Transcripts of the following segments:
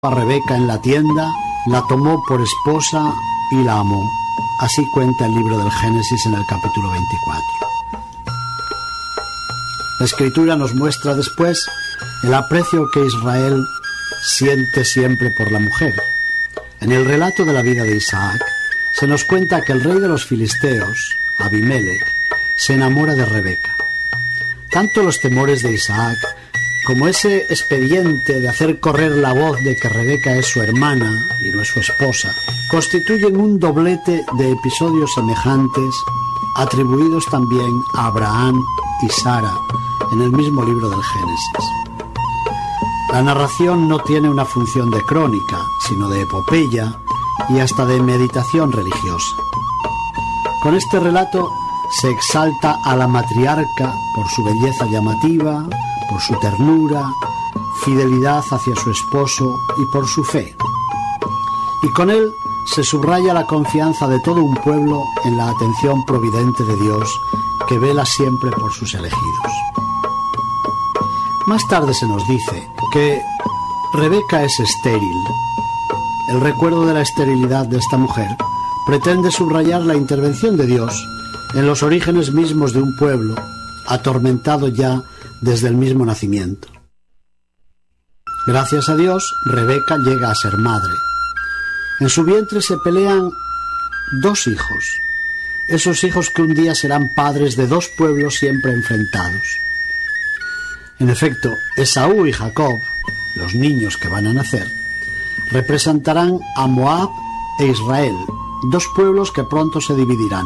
a Rebeca en la tienda, la tomó por esposa y la amó. Así cuenta el libro del Génesis en el capítulo 24. La Escritura nos muestra después el aprecio que Israel siente siempre por la mujer. En el relato de la vida de Isaac, se nos cuenta que el rey de los filisteos, Abimelech, se enamora de Rebeca. Tanto los temores de Isaac como ese expediente de hacer correr la voz de que Rebeca es su hermana y no es su esposa, constituyen un doblete de episodios semejantes atribuidos también a Abraham y Sara en el mismo libro del Génesis. La narración no tiene una función de crónica, sino de epopeya y hasta de meditación religiosa. Con este relato se exalta a la matriarca por su belleza llamativa, por su ternura, fidelidad hacia su esposo y por su fe. Y con él se subraya la confianza de todo un pueblo en la atención providente de Dios, que vela siempre por sus elegidos. Más tarde se nos dice que Rebeca es estéril. El recuerdo de la esterilidad de esta mujer pretende subrayar la intervención de Dios en los orígenes mismos de un pueblo, atormentado ya desde el mismo nacimiento. Gracias a Dios, Rebeca llega a ser madre. En su vientre se pelean dos hijos, esos hijos que un día serán padres de dos pueblos siempre enfrentados. En efecto, Esaú y Jacob, los niños que van a nacer, representarán a Moab e Israel, dos pueblos que pronto se dividirán.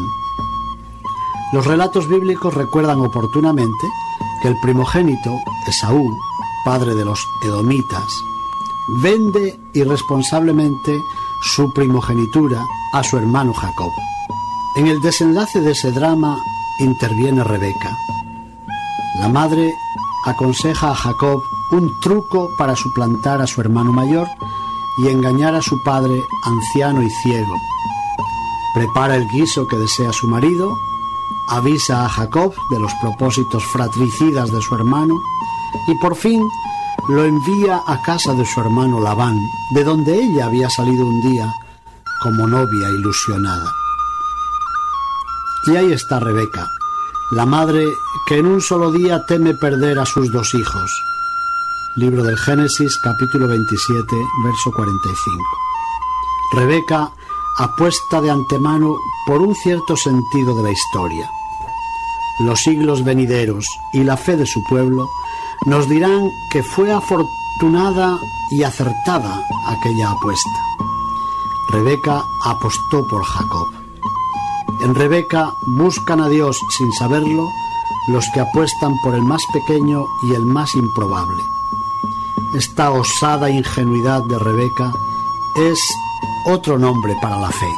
Los relatos bíblicos recuerdan oportunamente que el primogénito, Esaú, padre de los edomitas, vende irresponsablemente su primogenitura a su hermano Jacob. En el desenlace de ese drama interviene Rebeca. La madre aconseja a Jacob un truco para suplantar a su hermano mayor y engañar a su padre anciano y ciego. Prepara el guiso que desea su marido, avisa a Jacob de los propósitos fratricidas de su hermano y por fin lo envía a casa de su hermano Labán, de donde ella había salido un día como novia ilusionada. Y ahí está Rebeca, la madre que en un solo día teme perder a sus dos hijos. Libro del Génesis, capítulo 27, verso 45. Rebeca apuesta de antemano por un cierto sentido de la historia. Los siglos venideros y la fe de su pueblo nos dirán que fue afortunada y acertada aquella apuesta. Rebeca apostó por Jacob. En Rebeca buscan a Dios sin saberlo los que apuestan por el más pequeño y el más improbable. Esta osada ingenuidad de Rebeca es otro nombre para la fe.